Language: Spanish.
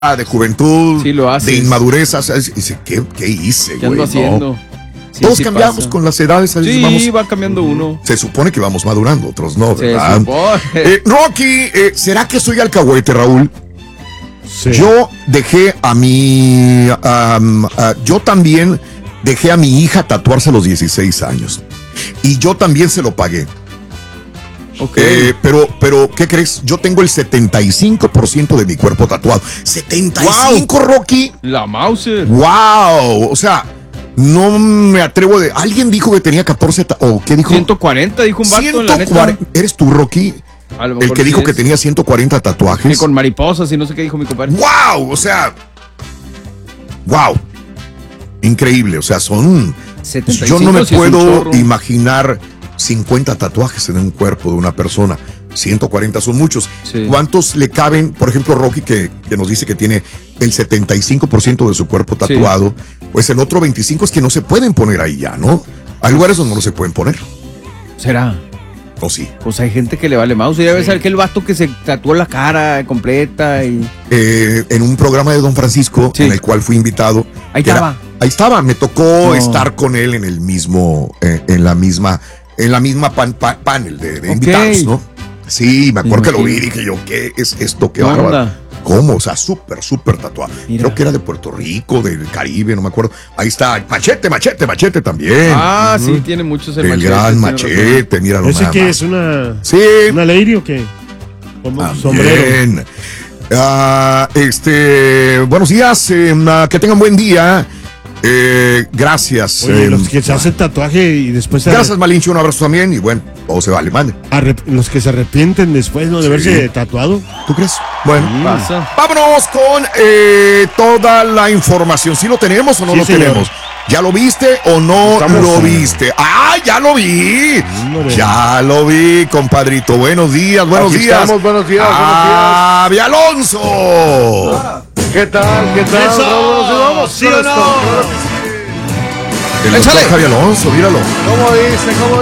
de juventud, Sí, lo haces. de inmadurez, ¿sabes? Y dice, ¿qué hice, ¿Qué güey? ando haciendo? No. Sí, Todos sí cambiamos pasa. con las edades, a veces Sí, vamos. va cambiando uno. Se supone que vamos madurando, otros no, Se ¿verdad? supone. Rocky, ¿será que soy alcahuete, Raúl? Sí. Yo dejé a mi. Yo también dejé a mi hija tatuarse a los 16 años. Y yo también se lo pagué. Ok. Pero, ¿qué crees? Yo tengo el 75% de mi cuerpo tatuado. ¡75, Rocky! La Mauser. ¡Wow! O sea, no me atrevo de. Alguien dijo que tenía 14. ¿O qué dijo? 140, dijo un vato, en la neta. 140. ¿Eres tú, Rocky? A lo El mejor que sí dijo es. que tenía 140 Que tatuajes. con mariposas y no sé qué dijo mi compadre. ¡Wow! O sea. ¡Wow! Increíble. O sea, son. 75 Yo no me sí es un puedo chorro. imaginar 50 tatuajes en un cuerpo de una persona. 140 son muchos. Sí. ¿Cuántos le caben? Por ejemplo, Rocky, que nos dice que tiene el 75% de su cuerpo tatuado. Pues el otro 25% es que no se pueden poner ahí ya, ¿no? Hay lugares donde no se pueden poner. ¿Será? ¿O sí? Pues hay gente que le vale Mauser. Ya ves aquel vato que se tatuó la cara completa y... En un programa de Don Francisco, Sí. en el cual fui invitado. Ahí estaba. Ahí estaba, me tocó No. estar con él en el mismo, en la misma panel de Ok. invitados, ¿no? Sí, me acuerdo que lo vi y Imagino. dije yo, ¿qué es esto? ¿Qué ¿Qué bárbaro? onda? ¿Cómo? O sea, súper tatuado. Mira. Creo que era de Puerto Rico, del Caribe, no me acuerdo. Ahí está, Machete también. Ah, sí, tiene muchos el el machete. gran tiene Machete, míralo ¿Ese nada qué más. es? Sí, ¿Una lady o qué? Como un sombrero. bien. Buenos días, que tengan buen día. Gracias. Oye, los que se hacen tatuaje y después Gracias, Malinche, un abrazo también. Y bueno, todo se vale, mande. los que se arrepienten después, ¿no? De Sí. verse tatuado. ¿Tú crees? Bueno, Pasa. vámonos con toda la información. ¿Sí lo tenemos o no Sí, lo señor. tenemos? ¿Ya lo viste o no Estamos- lo viste? ¡Ah, ya lo vi! Hombre. Ya lo vi, compadrito. Buenos días, buenos Aquí días. estamos, buenos días, ¡Avi Alonso! ¿Qué tal? ¿Qué tal? Eso, Raúl? ¿Nos vamos ¿sí con o esto? no? Claro que sí. El doctor Javi Alonso, míralo. ¿Cómo dice?